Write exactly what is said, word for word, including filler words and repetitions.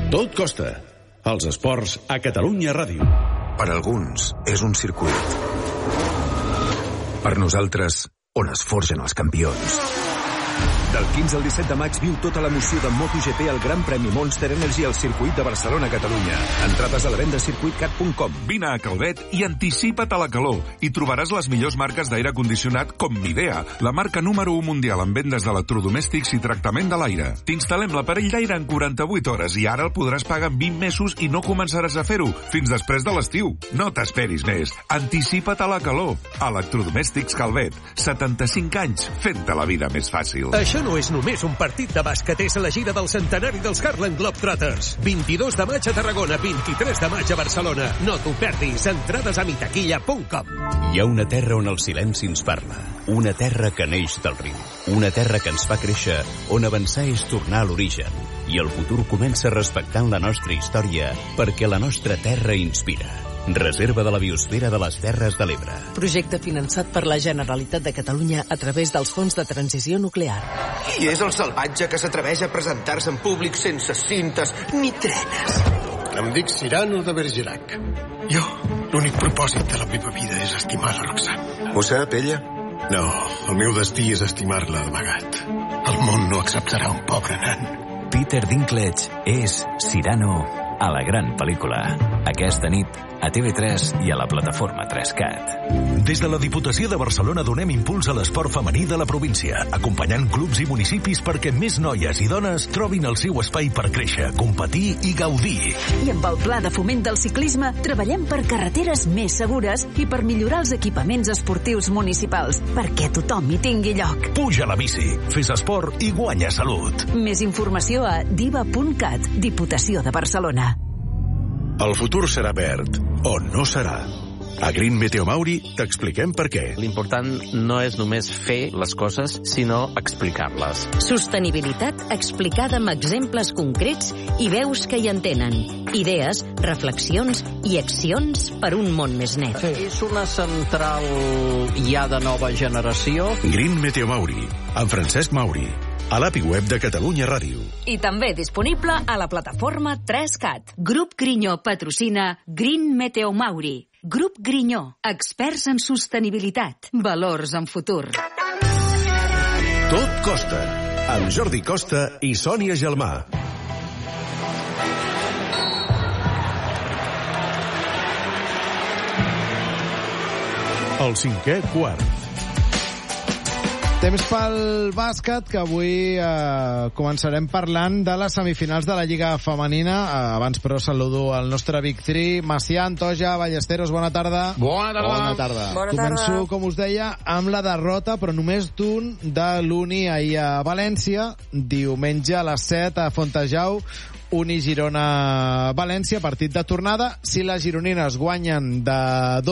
Tot costa. Els esports a Catalunya Ràdio. Per alguns és un circuit. Per nosaltres, on es forgen els campions. Del quinze al disset de maig viu tota l'emoció de MotoGP al Gran Premi Monster Energy al circuit de Barcelona-Catalunya. Entrades a la venda a circuit cat punt com. Vine a Calvet i anticipa't a la calor. I trobaràs les millors marques d'aire condicionat com Midea, la marca número u mundial en vendes d'electrodomèstics i tractament de l'aire. T'instal·lem l'aparell d'aire en quaranta-vuit hores i ara el podràs pagar en vint mesos i no començaràs a fer-ho fins després de l'estiu. No t'esperis més. Anticipa't a la calor. Electrodomèstics Calvet. setanta-cinc anys fent-te la vida més fàcil. Això no és només un partit de bàsquet, és la gira del centenari dels Harlem Globetrotters. vint-i-dos de maig a Tarragona, vint-i-tres de maig a Barcelona. No t'ho perdis, entrades a mitaquilla punt com. Hi ha una terra on el silenci ens parla, una terra que neix del riu, una terra que ens fa créixer, on avançar és tornar a l'origen, i el futur comença respectant la nostra història, perquè la nostra terra inspira. Reserva de la biosfera de les Terres de l'Ebre. Projecte finançat per la Generalitat de Catalunya a través dels fons de transició nuclear. Qui és el salvatge que s'atreveix a presentar-se en públic sense cintes ni trenes? Em dic Cyrano de Bergerac. Jo, l'únic propòsit de la meva vida és estimar la Roxane. Ho sap ella? No, el meu destí és estimar-la d'amagat. El món no acceptarà un pobre nan. Peter Dinklage és Cyrano a la gran pel·lícula. Aquesta nit a T V tres i a la plataforma tres cat. Des de la Diputació de Barcelona donem impuls a l'esport femení de la província, acompanyant clubs i municipis perquè més noies i dones trobin el seu espai per créixer, competir i gaudir. I amb el Pla de Foment del Ciclisme treballem per carreteres més segures i per millorar els equipaments esportius municipals, perquè tothom hi tingui lloc. Puja a la bici, fes esport i guanya salut. Més informació a diva punt cat, Diputació de Barcelona. El futur serà verd, o no serà. A Green Meteo Mauri t'expliquem per què. L'important no és només fer les coses, sinó explicar-les. Sostenibilitat explicada amb exemples concrets i veus que hi entenen. Idees, reflexions i accions per un món més net. Sí. És una central ja de nova generació. Green Meteo Mauri, amb Francesc Mauri. A l'A P I web de Catalunya Ràdio. I també disponible a la plataforma tres cat. Grup Grinyó patrocina Green Meteo Mauri. Grup Grinyó, experts en sostenibilitat, valors en futur. Tot costa, amb Jordi Costa i Sònia Gelmà. El cinquè quart. Temps pel bàsquet, que avui eh, començarem parlant de les semifinals de la Lliga Femenina. Eh, abans, però, saludo al nostre Big Three. Macià, Antoja, Ballesteros, bona tarda. Bona tarda. Bona tarda. Bona tarda. Començo, com us deia, amb la derrota, però només d'un, de l'Uni ahir a València. Diumenge a les set a Fontejau. Uni Girona València, partit de tornada. Si les gironines guanyen de